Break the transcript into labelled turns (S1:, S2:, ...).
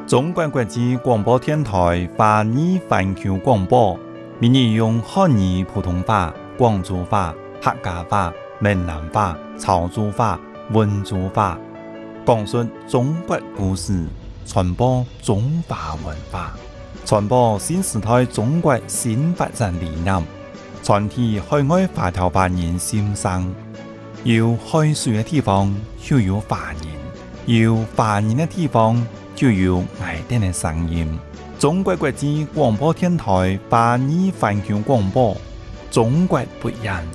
S1: 中国国际广播电台华语环球广播，每日用汉语普通话、广州话、客家话、闽南话、潮州话、温州话，讲述中国故事，传播中华文化，传播新时代中国新发展理念，传递海外华侨华人心声。有海水的地方就有华人，有华人的地方就有爱丁的声音。中国国际广播电台华语环球广播，中国不一样。